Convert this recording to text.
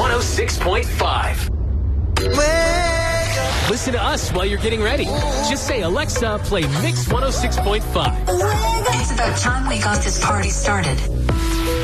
106.5. Listen to us while you're getting ready. Just say, Alexa, play Mix 106.5. It's about time we got this party started.